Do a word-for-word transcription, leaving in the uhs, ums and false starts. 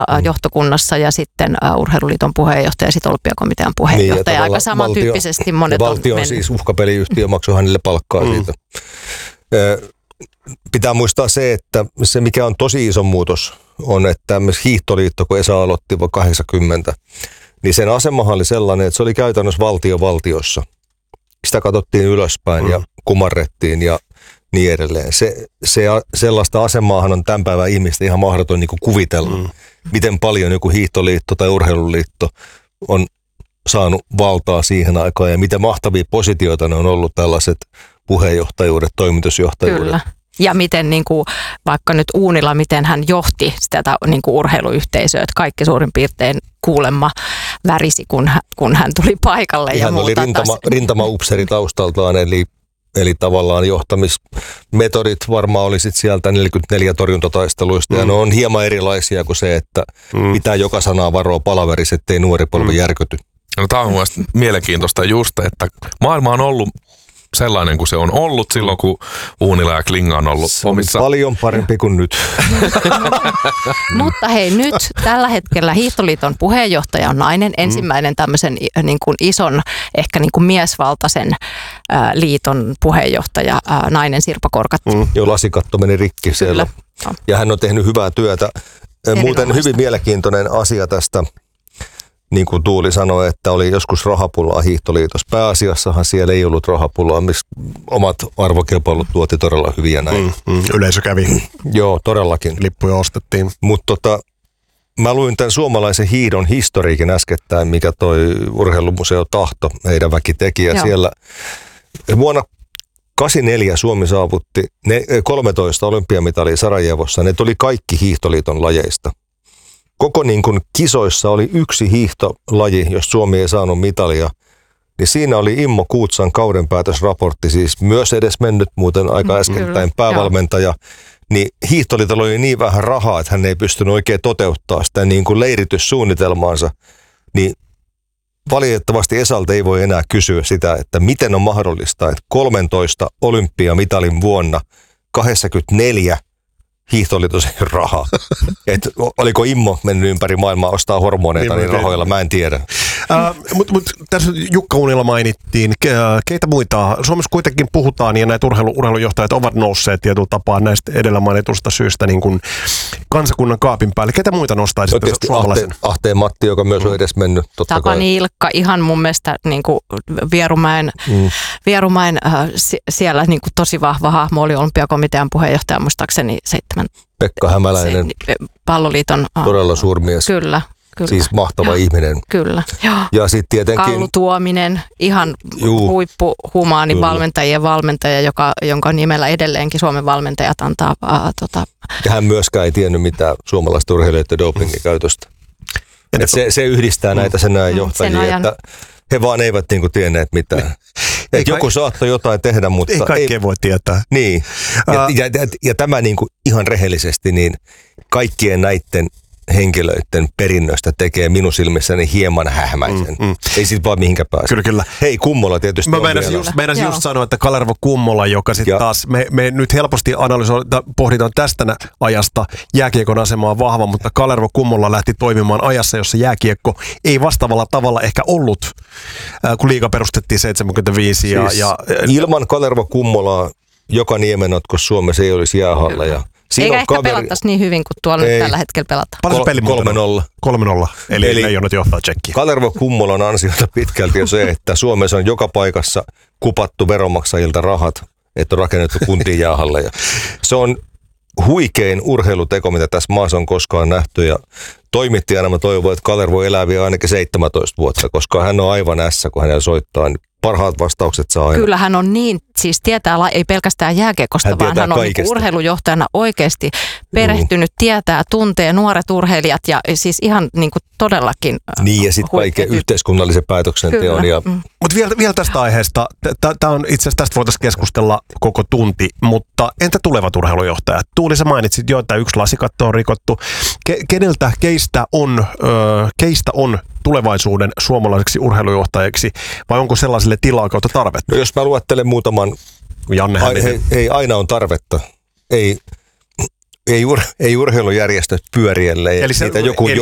mm. johtokunnassa ja sitten uh, Urheiluliiton puheenjohtaja ja sitten olympiakomitean puheenjohtaja. Niin, aika samantyyppisesti monet on valtio on mennyt. siis uhkapeliyhtiö, maksoi hänelle palkkaa mm. siitä. Pitää muistaa se, että se mikä on tosi iso muutos on, että myös Hiihtoliitto, kun Esa aloitti vuonna kahdeksankymmentä, niin sen asemahan oli sellainen, että se oli käytännössä valtio valtiossa. Sitä katsottiin ylöspäin mm. ja kumarrettiin ja niin edelleen. Se, se, sellaista asemaahan on tämän päivän ihmistä ihan mahdoton niin kuin kuvitella, mm. miten paljon joku hiihtoliitto tai urheiluliitto on saanut valtaa siihen aikaan ja mitä mahtavia positioita ne on ollut tällaiset puheenjohtajuudet, toimitusjohtajuudet. Kyllä. Ja miten niin kuin, vaikka nyt Uunila, miten hän johti sitä niin kuin urheiluyhteisöä, että kaikki suurin piirtein kuulemma värisi, kun hän, kun hän tuli paikalle. Ja hän oli rintama, rintamaupseri taustaltaan, eli, eli tavallaan johtamismetodit varmaan oli sit sieltä neljäkymmentäneljä torjuntataisteluista, mm. ja ne on hieman erilaisia kuin se, että mm. pitää joka sanaa varoa palaverissa, ettei nuori polvi mm. järkyty. No, tämä on mielestäni mielenkiintoista just, että maailma on ollut sellainen kuin se on ollut silloin, kun Uunila ja Klinga on ollut se omissa. On paljon parempi kuin nyt. Mutta hei, nyt tällä hetkellä Hiihtoliiton puheenjohtaja on nainen, ensimmäinen tämmöisen niin kuin ison, ehkä niin kuin miesvaltaisen ä, liiton puheenjohtaja, ä, nainen Sirpa Korkatti. Mm, jo lasikatto meni rikki siellä. Kyllä. Ja hän on tehnyt hyvää työtä. Muuten hyvin mielenkiintoinen asia tästä. Niin kuin Tuuli sanoi, että oli joskus rahapulaa Hiihtoliitossa. Pääasiassahan siellä ei ollut rahapulaa, missä omat arvokilpailut tuotti todella hyviä näin. Mm, mm, yleisö kävi. Joo, todellakin. Lippuja ostettiin. Mutta tota, mä luin tämän suomalaisen hiidon historiikin äskettäin, mikä toi Urheilumuseo Tahto, heidän väki teki. Ja siellä vuonna kahdeksankymmentäneljä Suomi saavutti ne, kolmetoista olympiamitalia Sarajevossa. Ne tuli kaikki Hiihtoliiton lajeista. Koko niin kuin kisoissa oli yksi hiihtolaji, jos Suomi ei saanut mitalia, niin siinä oli Immo Kuutsan kaudenpäätösraportti, siis myös edes mennyt muuten aika äskettäin mm, päävalmentaja, joo. Niin hiihtoliitolla oli niin vähän rahaa, että hän ei pystynyt oikein toteuttaa sitä niin kuin leirityssuunnitelmaansa, niin valitettavasti Esalta ei voi enää kysyä sitä, että miten on mahdollista, että kolmetoista olympiamitalin vuonna kahdeksankymmentäneljä Hiihtoliitos ei ole rahaa. Et oliko Immo mennyt ympäri maailmaa ostaa hormoneita niin rahoilla, mä en tiedä. Uh, Mutta mut, tässä Jukka Uunila mainittiin. Ke, keitä muita? Suomessa kuitenkin puhutaan ja näitä urheilu, urheilujohtajat ovat nousseet tietyllä tapaa näistä edellä mainitusta syystä niin kuin kansakunnan kaapin päälle. Ketä muita nostaisitte no, suomalaisen? Ahteen, Ahteen Matti, joka myös on edes mennyt. Tapani Ilkka, ihan mun mielestä niin kuin Vierumäen, mm. Vierumäen äh, siellä niin kuin tosi vahva hahmo oli olympiakomitean puheenjohtaja muistaakseni seitsemän. Pekka Hämäläinen. Se, palloliiton. Todella suurmies. Kyllä. Kyllä. Siis mahtava Joo. ihminen. Kyllä. Joo. Ja sitten tietenkin Kallu Tuominen, ihan Juu. huippuhumaani Kyllä. valmentajien valmentaja, joka, jonka nimellä edelleenkin Suomen valmentajat antaa. Äh, tota. Ja hän myöskään ei tiennyt mitään suomalaista urheilijoiden dopingin käytöstä. Et se, se yhdistää näitä sen ajan johtajia, sen että he vaan eivät niinku tienneet mitään. Et joku kai, saattoi jotain tehdä, mutta ei kaikkea ei voi tietää. Niin. Ja, uh, ja, ja, ja tämä niinku ihan rehellisesti, niin kaikkien näiden henkilöiden perinnöstä tekee minun silmissäni hieman hähmäisen. Mm, mm. Ei siitä vaan mihinkä pääse. Kyllä, kyllä. Hei, Kummola tietysti Mä meinasin just, meinasin just sanoa, että Kalervo Kummola, joka sitten taas, me, me nyt helposti analysoidaan, pohditaan tästä ajasta jääkiekon asemaa vahva, mutta Kalervo Kummola lähti toimimaan ajassa, jossa jääkiekko ei vastaavalla tavalla ehkä ollut, äh, kun liiga perustettiin seitsemänkymmentäviisi. Siis ja, ja, ilman Kalervo Kummolaa joka niemenotkossa Suomessa ei olisi jäähalla ja Eikä ehkä kaveri... pelattaisi niin hyvin kuin tuolla ei. Nyt tällä hetkellä pelataan. Paljon se peli kolme nolla. kolme nolla. Eli, Eli leijonat johtaa tsekkiä. Kalervo Kummolan ansiota pitkälti jo se, että Suomessa on joka paikassa kupattu veronmaksajilta rahat, että on rakennettu kuntiin jäähalle. Se on huikein urheiluteko, mitä tässä maassa on koskaan nähty. Ja toimittajana mä toivon, että Kalervo elää vielä ainakin seitsemäntoista vuotta, koska hän on aivan ässä, kun hänellä soittaa. Niin parhaat vastaukset saa aina. Kyllä hän on niin, siis tietää, ei pelkästään jääkiekosta, hän vaan hän on niin urheilujohtajana oikeasti perehtynyt, mm. tietää, tuntee nuoret urheilijat ja siis ihan niin kuin todellakin. Niin ja sitten kaiken yhteiskunnallisen päätöksenteon. Ja... Mm. Mutta vielä, vielä tästä aiheesta, tämä on itse asiassa tästä voitaisiin keskustella koko tunti, mutta entä tulevat urheilujohtajat? Tuuli, sä mainitsit jo, että yksi lasikatto on rikottu. Ke, keneltä, keistä on, ö, keistä on tulevaisuuden suomalaiseksi urheilujohtajaksi, vai onko sellaiselle tilaa kautta tarvetta? No jos mä luettelen muutaman, Janne ai, hei, hei, aina on tarvetta. Ei, ei, ur, ei urheilujärjestöt pyörielle. Eli se, niitä joku